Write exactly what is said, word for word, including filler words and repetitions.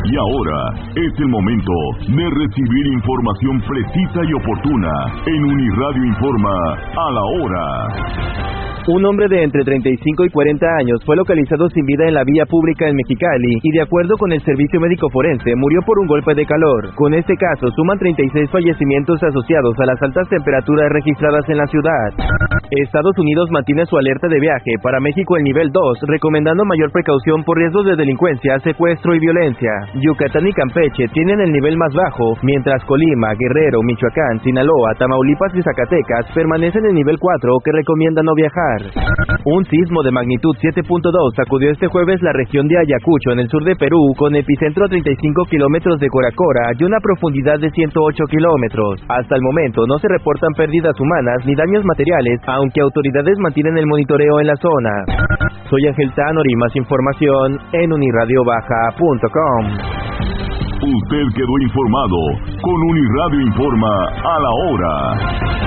Y ahora es el momento de recibir información precisa y oportuna en Uniradio Informa a la hora. Un hombre de entre treinta y cinco y cuarenta años fue localizado sin vida en la vía pública en Mexicali y de acuerdo con el Servicio Médico Forense murió por un golpe de calor. Con este caso suman treinta y seis fallecimientos asociados a las altas temperaturas registradas en la ciudad. Estados Unidos mantiene su alerta de viaje para México el nivel dos, recomendando mayor precaución por riesgos de delincuencia, secuestro y violencia. Yucatán y Campeche tienen el nivel más bajo, mientras Colima, Guerrero, Michoacán, Sinaloa, Tamaulipas y Zacatecas permanecen en nivel cuatro, que recomienda no viajar. Un sismo de magnitud siete punto dos sacudió este jueves la región de Ayacucho, en el sur de Perú, con epicentro a treinta y cinco kilómetros de Coracora y una profundidad de ciento ocho kilómetros. Hasta el momento no se reportan pérdidas humanas ni daños materiales, aunque autoridades mantienen el monitoreo en la zona. Soy Ángel Tanori, más información en uniradio baja punto com. Usted quedó informado con Uniradio Informa a la hora.